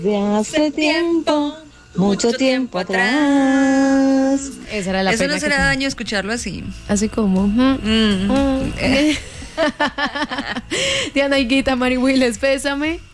De hace tiempo, mucho tiempo atrás. Esa era la Eso pena no será daño escucharlo así. así como. Diana Higuita, Mari Willes, pésame.